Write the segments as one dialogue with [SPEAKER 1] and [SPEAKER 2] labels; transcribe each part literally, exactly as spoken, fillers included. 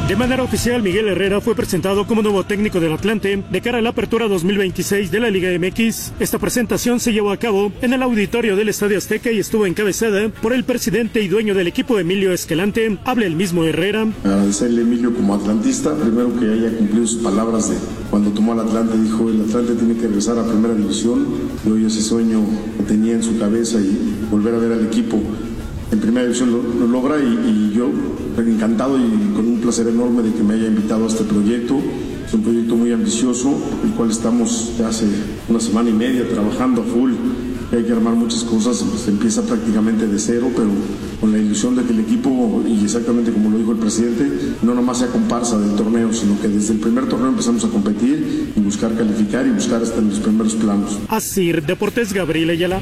[SPEAKER 1] De manera oficial, Miguel Herrera fue presentado como nuevo técnico del Atlante de cara a la apertura dos mil veintiséis de la Liga M X. Esta presentación se llevó a cabo en el auditorio del Estadio Azteca y estuvo encabezada por el presidente y dueño del equipo, Emilio Escalante. Habla el mismo Herrera.
[SPEAKER 2] Agradecerle a Emilio como atlantista, primero que haya cumplido sus palabras de cuando tomó al Atlante, dijo el Atlante tiene que regresar a Primera División, y hoy ese sueño que tenía en su cabeza y volver a ver al equipo en Primera División lo, lo logra y, y yo encantado y con un placer enorme de que me haya invitado a este proyecto. Es un proyecto muy ambicioso, el cual estamos ya hace una semana y media trabajando a full. Hay que armar muchas cosas, se empieza prácticamente de cero, pero con la ilusión de que el equipo, y exactamente como lo dijo el presidente, no nomás sea comparsa del torneo, sino que desde el primer torneo empezamos a competir y buscar calificar y buscar hasta en los primeros planos.
[SPEAKER 1] Asir Deportes, Gabriel Ayala.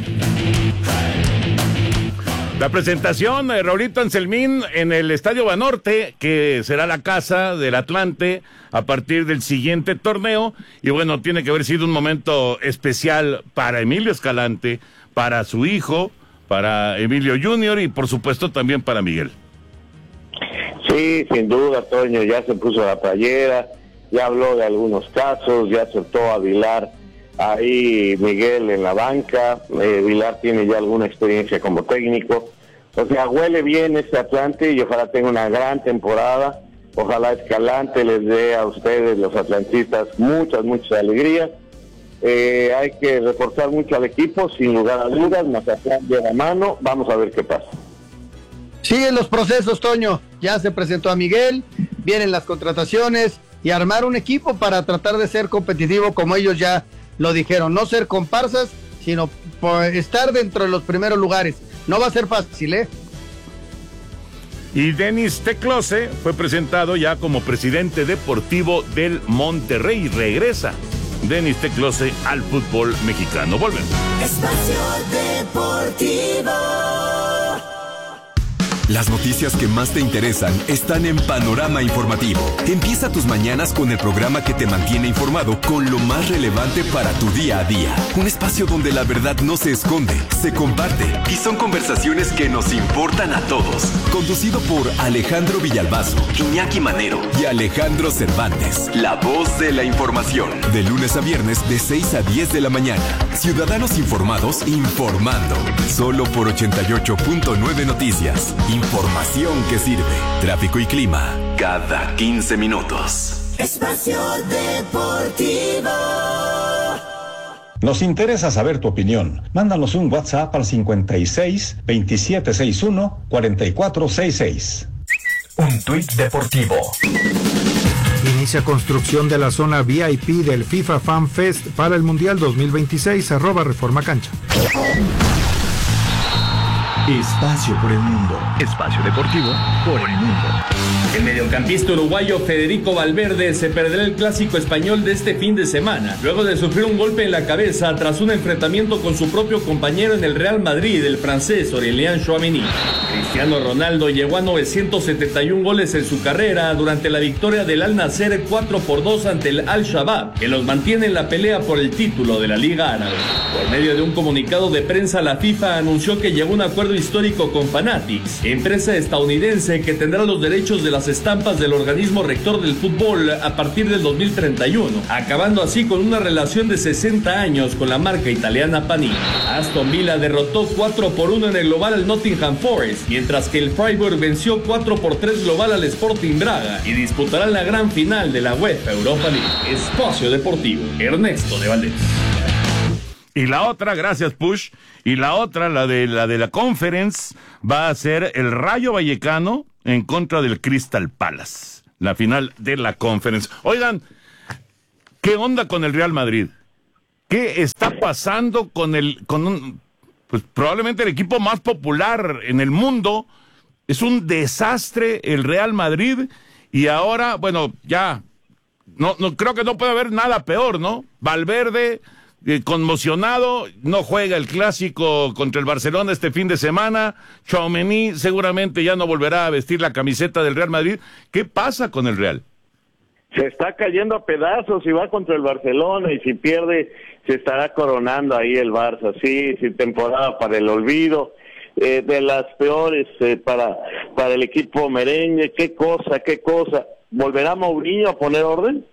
[SPEAKER 3] La presentación de Raulito Anselmín en el Estadio Banorte, que será la casa del Atlante a partir del siguiente torneo. Y bueno, tiene que haber sido un momento especial para Emilio Escalante, para su hijo, para Emilio junior y por supuesto también para Miguel.
[SPEAKER 4] Sí, sin duda, Toño, ya se puso la playera, ya habló de algunos casos, ya soltó a Vilar ahí Miguel en la banca. eh, Vilar tiene ya alguna experiencia como técnico, o sea, huele bien este Atlante y ojalá tenga una gran temporada, ojalá Escalante les dé a ustedes, los atlantistas, muchas, muchas alegrías. Eh, hay que reforzar mucho al equipo, sin lugar a dudas. Mazatlán lleva mano, vamos a ver qué pasa.
[SPEAKER 5] Siguen los procesos, Toño, ya se presentó a Miguel, vienen las contrataciones y armar un equipo para tratar de ser competitivo como ellos ya lo dijeron, no ser comparsas, sino estar dentro de los primeros lugares. No va a ser fácil, ¿eh?
[SPEAKER 3] Y Denis Teclose fue presentado ya como presidente deportivo del Monterrey. Regresa Denis Teclose al fútbol mexicano. Volvemos.
[SPEAKER 6] Espacio Deportivo.
[SPEAKER 7] Las noticias que más te interesan están en Panorama Informativo. Empieza tus mañanas con el programa que te mantiene informado con lo más relevante para tu día a día. Un espacio donde la verdad no se esconde, se comparte y son conversaciones que nos importan a todos. Conducido por Alejandro Villalbazo, Iñaki Manero y Alejandro Cervantes. La voz de la información. De lunes a viernes de seis a diez de la mañana. Ciudadanos informados informando. Solo por ochenta y ocho punto nueve Noticias. Información que sirve. Tráfico y clima cada quince minutos.
[SPEAKER 6] Espacio Deportivo.
[SPEAKER 8] Nos interesa saber tu opinión. Mándanos un WhatsApp al cincuenta y seis, veintisiete sesenta y uno, cuarenta y cuatro sesenta y seis.
[SPEAKER 7] Un tuit deportivo.
[SPEAKER 9] Inicia construcción de la zona V I P del FIFA Fan Fest para el Mundial dos mil veintiséis. Arroba Reforma Cancha.
[SPEAKER 7] Espacio por el mundo. Espacio deportivo por el mundo.
[SPEAKER 10] El mediocampista uruguayo Federico Valverde se perderá el clásico español de este fin de semana, luego de sufrir un golpe en la cabeza tras un enfrentamiento con su propio compañero en el Real Madrid, el francés Aurélien Tchouaméni. Cristiano Ronaldo llegó a novecientos setenta y uno goles en su carrera durante la victoria del Al Nassr cuatro por dos ante el Al-Shabaab, que los mantiene en la pelea por el título de la Liga Árabe. Por medio de un comunicado de prensa, la FIFA anunció que llegó a un acuerdo histórico con Fanatics, empresa estadounidense que tendrá los derechos de las estampas del organismo rector del fútbol a partir del dos mil treinta y uno, acabando así con una relación de sesenta años con la marca italiana Panini. Aston Villa derrotó cuatro por uno en el global al Nottingham Forest, mientras que el Freiburg venció cuatro por tres global al Sporting Braga y disputará la gran final de la UEFA Europa League. Espacio Deportivo, Ernesto de Valdés.
[SPEAKER 3] Y la otra, gracias Push, y la otra, la de la de la Conference, va a ser el Rayo Vallecano en contra del Crystal Palace, la final de la Conference. Oigan, ¿qué onda con el Real Madrid? ¿Qué está pasando con el, con un, pues probablemente el equipo más popular en el mundo? Es un desastre el Real Madrid y ahora, bueno, ya, no, no creo que no puede haber nada peor, ¿no? Valverde Eh, conmocionado, no juega el clásico contra el Barcelona este fin de semana. Tchouaméni seguramente ya no volverá a vestir la camiseta del Real Madrid. ¿Qué pasa con el Real?
[SPEAKER 4] Se está cayendo a pedazos y va contra el Barcelona, y si pierde se estará coronando ahí el Barça. Sí, sí, temporada para el olvido, eh, de las peores eh, para para el equipo merengue. Qué cosa, qué cosa. ¿Volverá Mourinho a poner orden?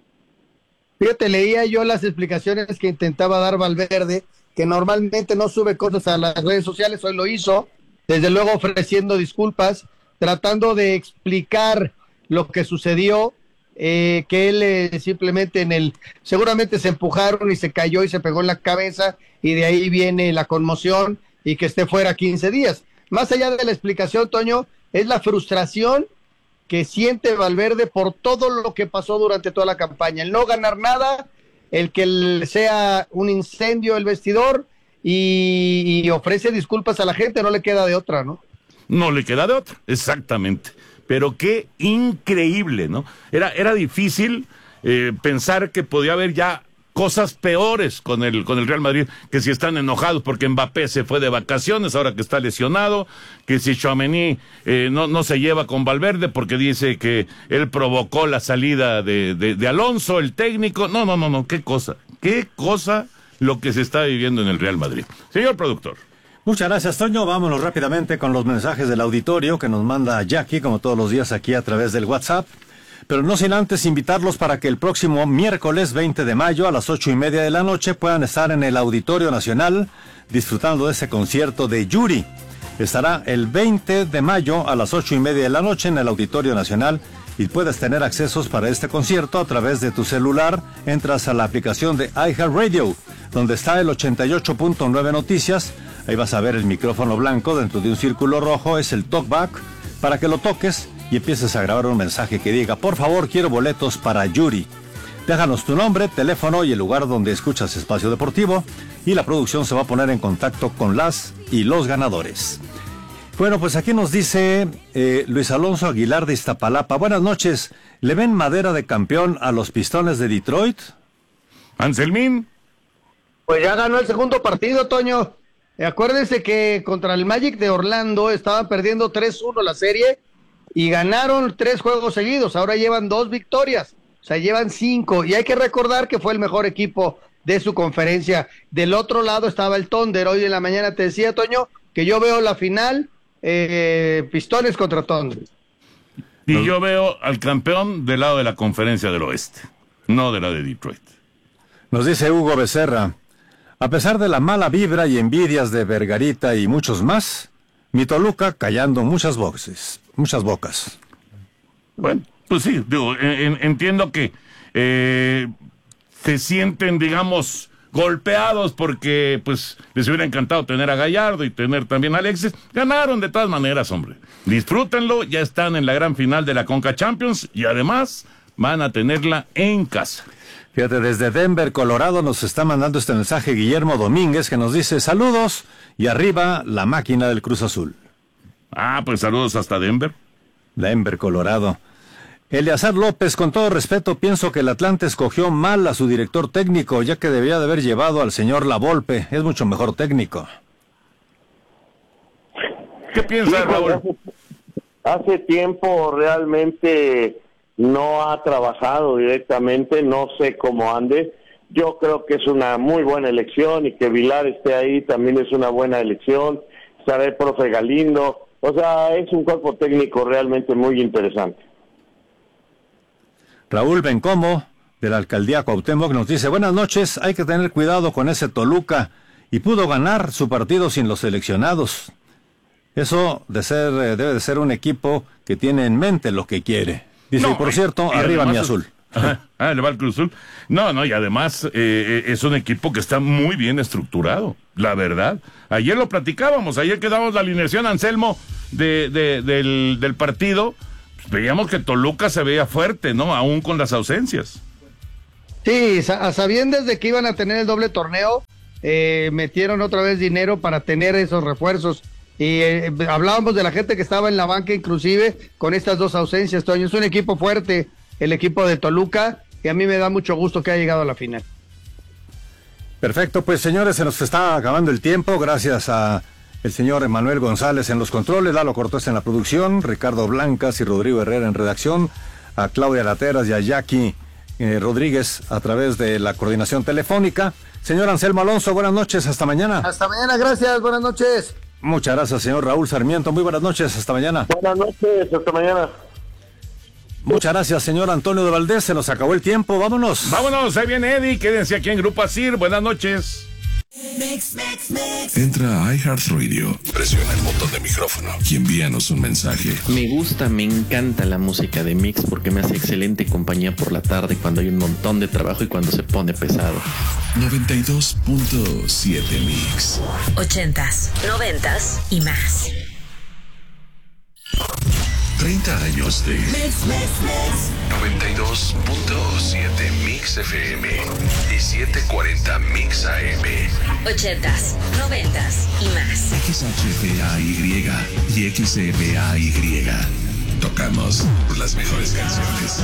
[SPEAKER 5] Fíjate, leía yo las explicaciones que intentaba dar Valverde, que normalmente no sube cosas a las redes sociales, hoy lo hizo, desde luego ofreciendo disculpas, tratando de explicar lo que sucedió, eh, que él eh, simplemente en el, seguramente se empujaron y se cayó y se pegó en la cabeza, y de ahí viene la conmoción y que esté fuera quince días. Más allá de la explicación, Toño, es la frustración que siente Valverde por todo lo que pasó durante toda la campaña, el no ganar nada, el que sea un incendio el vestidor, y, y ofrece disculpas a la gente, no le queda de otra, ¿no?
[SPEAKER 3] No le queda de otra, exactamente. Pero qué increíble, ¿no? Era, era difícil eh, pensar que podía haber ya cosas peores con el con el Real Madrid, que si están enojados porque Mbappé se fue de vacaciones, ahora que está lesionado, que si Tchouaméni eh, no, no se lleva con Valverde porque dice que él provocó la salida de, de, de Alonso, el técnico. No, no, no, no, qué cosa, qué cosa lo que se está viviendo en el Real Madrid. Señor productor.
[SPEAKER 11] Muchas gracias, Toño. Vámonos rápidamente con los mensajes del auditorio que nos manda Jackie, como todos los días aquí a través del WhatsApp. Pero no sin antes invitarlos para que el próximo miércoles veinte de mayo a las ocho y media de la noche puedan estar en el Auditorio Nacional disfrutando de ese concierto de Yuri. Estará el veinte de mayo a las ocho y media de la noche en el Auditorio Nacional y puedes tener accesos para este concierto a través de tu celular. Entras a la aplicación de iHeartRadio, donde está el ochenta y ocho punto nueve Noticias. Ahí vas a ver el micrófono blanco dentro de un círculo rojo, es el talkback, para que lo toques y empieces a grabar un mensaje que diga: por favor, quiero boletos para Yuri. Déjanos tu nombre, teléfono y el lugar donde escuchas Espacio Deportivo, y la producción se va a poner en contacto con las y los ganadores. Bueno, pues aquí nos dice eh, Luis Alonso Aguilar de Iztapalapa. Buenas noches. ¿Le ven madera de campeón a los Pistones de Detroit?
[SPEAKER 3] Anselmín.
[SPEAKER 5] Pues ya ganó el segundo partido, Toño. Acuérdense que contra el Magic de Orlando estaban perdiendo tres uno la serie y ganaron tres juegos seguidos. Ahora llevan dos victorias, o sea, llevan cinco. Y hay que recordar que fue el mejor equipo de su conferencia. Del otro lado estaba el Thunder. Hoy en la mañana te decía, Toño, que yo veo la final eh, Pistones contra Thunder.
[SPEAKER 3] Y yo veo al campeón del lado de la conferencia del oeste, no de la de Detroit.
[SPEAKER 11] Nos dice Hugo Becerra: a pesar de la mala vibra y envidias de Vergarita y muchos más, mi Toluca callando muchas voces, muchas bocas.
[SPEAKER 3] Bueno, pues sí, digo, en, entiendo que eh, se sienten, digamos, golpeados porque pues les hubiera encantado tener a Gallardo y tener también a Alexis. Ganaron de todas maneras, hombre. Disfrútenlo, ya están en la gran final de la Conca Champions y además van a tenerla en casa.
[SPEAKER 11] Fíjate, desde Denver, Colorado, nos está mandando este mensaje Guillermo Domínguez, que nos dice: saludos y arriba la máquina del Cruz Azul.
[SPEAKER 3] Ah, pues saludos hasta Denver.
[SPEAKER 11] Denver, Colorado. Eleazar López: con todo respeto, pienso que el Atlante escogió mal a su director técnico, ya que debía de haber llevado al señor Lavolpe. Es mucho mejor técnico.
[SPEAKER 3] ¿Qué piensas, sí, Raúl?
[SPEAKER 4] Hace, hace tiempo realmente no ha trabajado directamente, no sé cómo ande. Yo creo que es una muy buena elección, y que Vilar esté ahí también es una buena elección. Estará el profe Galindo. O sea, es un cuerpo técnico realmente muy interesante.
[SPEAKER 11] Raúl Bencomo, de la Alcaldía Cuauhtémoc, nos dice: buenas noches, hay que tener cuidado con ese Toluca, y pudo ganar su partido sin los seleccionados. Eso de ser, debe de ser un equipo que tiene en mente lo que quiere. Dice, no, y por cierto, y arriba mi azul.
[SPEAKER 3] Ajá, ah, le va el Cruz Azul. No, no, y además eh, es un equipo que está muy bien estructurado, la verdad. Ayer lo platicábamos, ayer que damos la alineación, Anselmo, de, de, del, del partido. Pues veíamos que Toluca se veía fuerte, ¿no? Aún con las ausencias.
[SPEAKER 5] Sí, a sabiendas de que iban a tener el doble torneo, eh, metieron otra vez dinero para tener esos refuerzos. Y eh, hablábamos de la gente que estaba en la banca, inclusive con estas dos ausencias, Toño. Es un equipo fuerte, el equipo de Toluca, y a mí me da mucho gusto que haya llegado a la final.
[SPEAKER 11] Perfecto, pues señores, se nos está acabando el tiempo. Gracias a el señor Emanuel González en los controles, Lalo Cortés en la producción, Ricardo Blancas y Rodrigo Herrera en redacción, a Claudia Lateras y a Jackie eh, Rodríguez a través de la coordinación telefónica. Señor Anselmo Alonso, buenas noches, hasta mañana.
[SPEAKER 5] Hasta mañana, gracias, buenas noches.
[SPEAKER 11] Muchas gracias, señor Raúl Sarmiento. Muy buenas noches, hasta mañana.
[SPEAKER 4] Buenas noches, hasta mañana.
[SPEAKER 11] Muchas gracias, señor Antonio de Valdés. Se nos acabó el tiempo. Vámonos.
[SPEAKER 3] Vámonos, ahí viene Eddie. Quédense aquí en Grupo Asir. Buenas noches.
[SPEAKER 6] Mix, mix, mix.
[SPEAKER 12] Entra a iHeartRadio, presiona el botón de micrófono y envíanos un mensaje.
[SPEAKER 13] Me gusta, me encanta la música de Mix porque me hace excelente compañía por la tarde cuando hay un montón de trabajo y cuando se pone pesado.
[SPEAKER 12] noventa y dos punto siete Mix.
[SPEAKER 14] Ochentas, noventas y más.
[SPEAKER 12] treinta años de
[SPEAKER 6] Mix, mix, mix.
[SPEAKER 12] noventa y dos punto siete Mix F M y setecientos cuarenta Mix A M.
[SPEAKER 14] Ochentas, noventas y más.
[SPEAKER 12] X H P A Y y X F A Y. Tocamos las mejores canciones.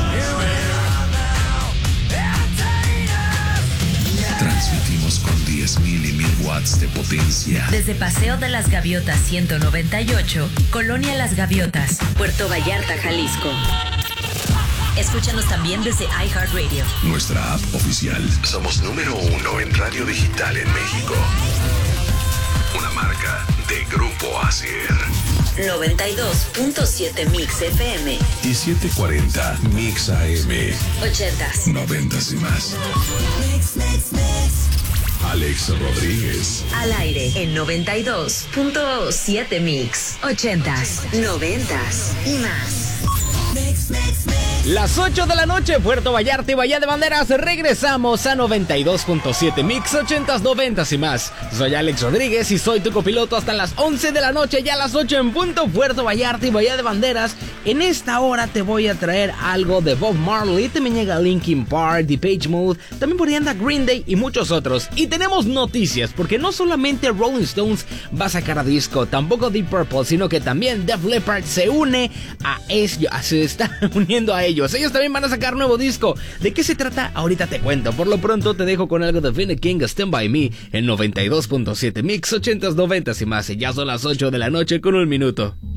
[SPEAKER 12] Transmitimos con diez mil y mil watts de potencia.
[SPEAKER 14] Desde Paseo de las Gaviotas ciento noventa y ocho, Colonia Las Gaviotas, Puerto Vallarta, Jalisco. Escúchanos también desde iHeartRadio.
[SPEAKER 12] Nuestra app oficial. Somos número uno en radio digital en México. Una marca de Grupo Asir.
[SPEAKER 14] noventa y dos punto siete Mix F M
[SPEAKER 12] y setecientos cuarenta Mix A M.
[SPEAKER 14] Ochentas,
[SPEAKER 12] noventas y más.
[SPEAKER 6] Mix, mix, mix.
[SPEAKER 12] Alex Rodríguez.
[SPEAKER 14] Al aire en noventa y dos punto siete Mix. Ochentas, noventas y más.
[SPEAKER 6] Mix, mix, mix.
[SPEAKER 15] Las ocho de la noche, Puerto Vallarta y Bahía de Banderas, regresamos a noventa y dos punto siete Mix, ochentas, noventas y más. Soy Alex Rodríguez y soy tu copiloto hasta las once de la noche, ya a las ocho en punto, Puerto Vallarta y Bahía de Banderas. En esta hora te voy a traer algo de Bob Marley, también llega Linkin Park, Depeche Mode, también por ahí anda Green Day y muchos otros. Y tenemos noticias, porque no solamente Rolling Stones va a sacar a disco, tampoco Deep Purple, sino que también Def Leppard se une a ellos, se está uniendo a ellos. Ellos también van a sacar nuevo disco. ¿De qué se trata? Ahorita te cuento. Por lo pronto te dejo con algo de Vinnie King, Stand By Me, en noventa y dos punto siete Mix, ochentas, noventas y más. Y ya son las ocho de la noche con un minuto.